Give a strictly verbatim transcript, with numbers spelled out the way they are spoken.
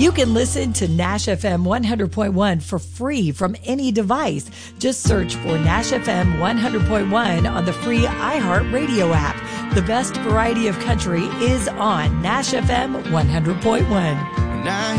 You can listen to Nash F M one hundred point one for free from any device. Just search for Nash F M one hundred point one on the free iHeartRadio app. The best variety of country is on Nash F M one hundred point one. Now